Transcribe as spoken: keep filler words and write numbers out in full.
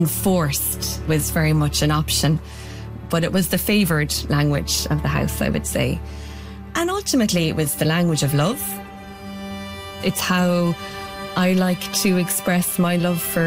Forced was very much an option, but it was the favoured language of the house, I would say. And ultimately it was the language of love. It's how I like to express my love for